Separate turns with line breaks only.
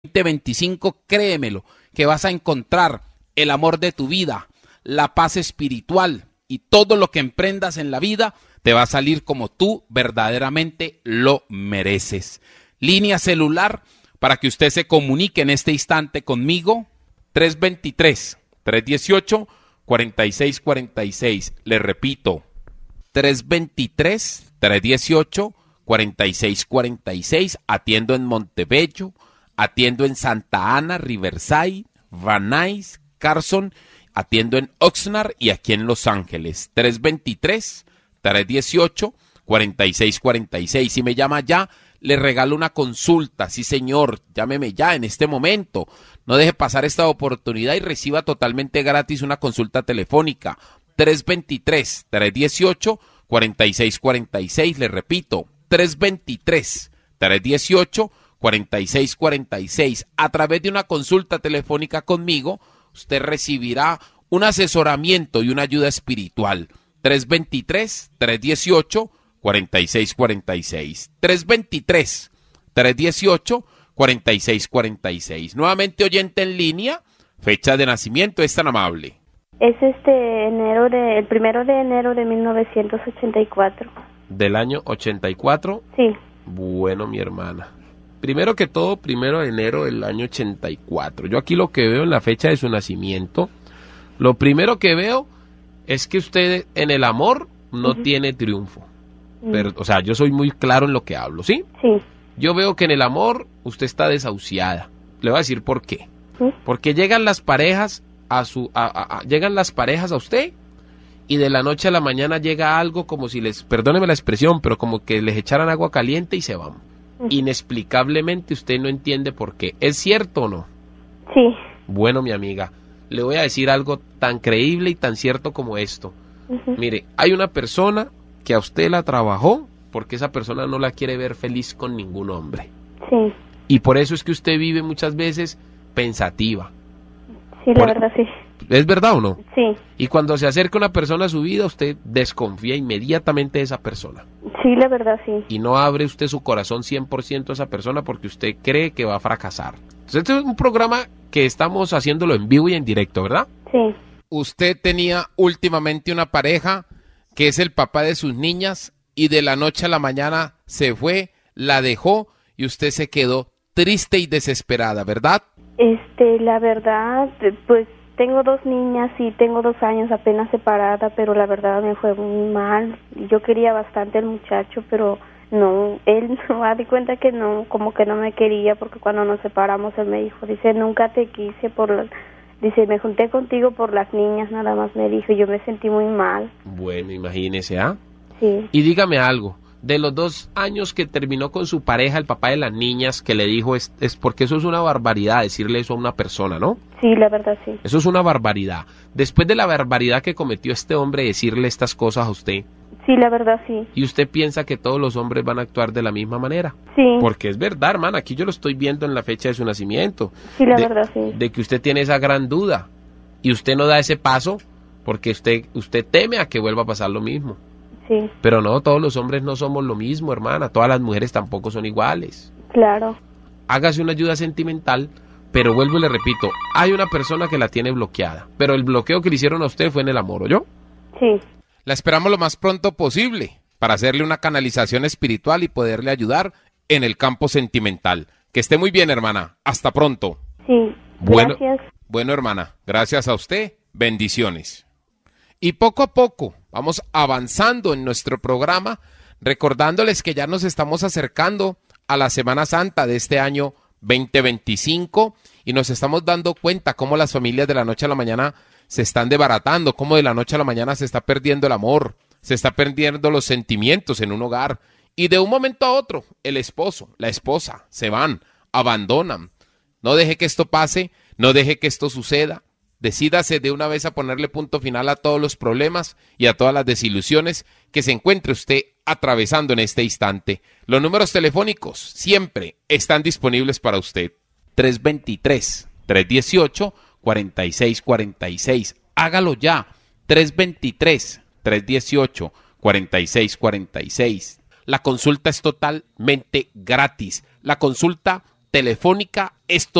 2025, créemelo, que vas a encontrar el amor de tu vida, la paz espiritual y todo lo que emprendas en la vida te va a salir como tú verdaderamente lo mereces. Línea celular para que usted se comunique en este instante conmigo, 323-318-4646. Le repito, 323-318-4646. Atiendo en Montebello, atiendo en Santa Ana, Riverside, Van Nuys, Carson, atiendo en Oxnard y aquí en Los Ángeles. 323-318-4646. Si me llama ya, le regalo una consulta. Sí, señor, llámeme ya en este momento. No deje pasar esta oportunidad y reciba totalmente gratis una consulta telefónica. 323-318-4646. Le repito, 323-318-4646. A través de una consulta telefónica conmigo, usted recibirá un asesoramiento y una ayuda espiritual. 323-318-4646. 323-318-4646. Nuevamente oyente en línea, fecha de nacimiento, es tan amable.
Es el 1 de enero de 1984.
¿Del año 84?
Sí.
Bueno, mi hermana. Primero que todo, 1 de enero del año 84. Yo aquí lo que veo en la fecha de su nacimiento, lo primero que veo es que usted en el amor no tiene triunfo. Pero, o sea, yo soy muy claro en lo que hablo, ¿sí?
Sí.
Yo veo que en el amor usted está desahuciada. Le voy a decir por qué. Porque llegan las parejas llegan las parejas a usted y de la noche a la mañana llega algo como si perdóneme la expresión, pero como que les echaran agua caliente y se van. Inexplicablemente usted no entiende por qué. ¿Es cierto o no?
Sí.
Bueno, mi amiga, le voy a decir algo tan creíble y tan cierto como esto. Mire, hay una persona que a usted la trabajó porque esa persona no la quiere ver feliz con ningún hombre.
Sí.
Y por eso es que usted vive muchas veces pensativa.
Sí, la verdad, sí.
¿Es verdad o no?
Sí.
Y cuando se acerca una persona a su vida, usted desconfía inmediatamente de esa persona.
Sí, la verdad, sí.
Y no abre usted su corazón 100% a esa persona porque usted cree que va a fracasar. Entonces, este es un programa que estamos haciéndolo en vivo y en directo, ¿verdad?
Sí.
Usted tenía últimamente una pareja que es el papá de sus niñas y de la noche a la mañana se fue, la dejó y usted se quedó triste y desesperada, ¿verdad?
La verdad, pues tengo 2 niñas y tengo 2 años apenas separada, pero la verdad me fue muy mal. Yo quería bastante al muchacho, pero no, él no ha de cuenta que no, como que no me quería, porque cuando nos separamos él me dijo, dice, nunca te quise dice, me junté contigo por las niñas, nada más me dijo, y yo me sentí muy mal.
Bueno, imagínese, ¿ah?
Sí.
Y dígame algo, de los 2 años que terminó con su pareja, el papá de las niñas, que le dijo, es porque eso es una barbaridad, decirle eso a una persona, ¿no?
Sí, la verdad, sí.
Eso es una barbaridad. Después de la barbaridad que cometió este hombre, decirle estas cosas a usted.
Sí, la verdad, sí.
¿Y usted piensa que todos los hombres van a actuar de la misma manera?
Sí.
Porque es verdad, hermana, aquí yo lo estoy viendo en la fecha de su nacimiento.
Sí, la verdad, sí.
De que usted tiene esa gran duda. Y usted no da ese paso porque usted teme a que vuelva a pasar lo mismo.
Sí.
Pero no, todos los hombres no somos lo mismo, hermana. Todas las mujeres tampoco son iguales.
Claro.
Hágase una ayuda sentimental, pero vuelvo y le repito, hay una persona que la tiene bloqueada. Pero el bloqueo que le hicieron a usted fue en el amor, ¿oyó?
Sí.
La esperamos lo más pronto posible para hacerle una canalización espiritual y poderle ayudar en el campo sentimental. Que esté muy bien, hermana. Hasta pronto.
Sí. Gracias.
Bueno, hermana, gracias a usted. Bendiciones. Y poco a poco vamos avanzando en nuestro programa, recordándoles que ya nos estamos acercando a la Semana Santa de este año 2025 y nos estamos dando cuenta cómo las familias de la noche a la mañana se están desbaratando, cómo de la noche a la mañana se está perdiendo el amor, se está perdiendo los sentimientos en un hogar y de un momento a otro el esposo, la esposa se van, abandonan. No deje que esto pase, no deje que esto suceda. Decídase de una vez a ponerle punto final a todos los problemas y a todas las desilusiones que se encuentre usted atravesando en este instante. Los números telefónicos siempre están disponibles para usted. 323-318-4646. Hágalo ya. 323-318-4646. La consulta es totalmente gratis. La consulta telefónica estos